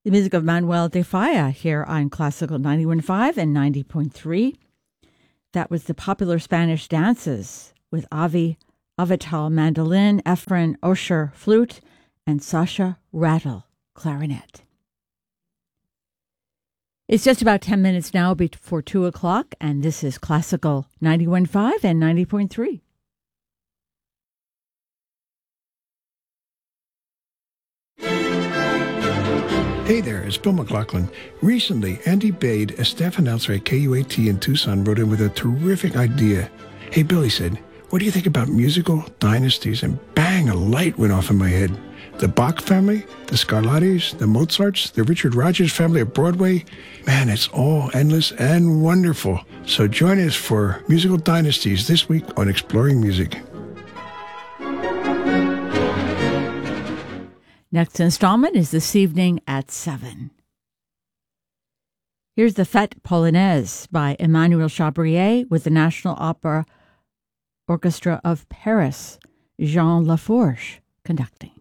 The music of Manuel de Falla here on Classical 91.5 and 90.3. That was the popular Spanish dances with Avi Avital mandolin, Efren Osher flute, and Sasha Rattle clarinet. It's just about 10 minutes now before 2 o'clock, and this is Classical 91.5 and 90.3. Hey there, it's Bill McLaughlin. Recently, Andy Bade, a staff announcer at KUAT in Tucson, wrote in with a terrific idea. Hey, Bill, he said, what do you think about musical dynasties? And bang, a light went off in my head. The Bach family, the Scarlattis, the Mozarts, the Richard Rodgers family at Broadway. Man, it's all endless and wonderful. So join us for Musical Dynasties this week on Exploring Music. Next installment is this evening at 7. Here's the Fête Polonaise by Emmanuel Chabrier with the National Opera Orchestra of Paris, Jean Laforge conducting.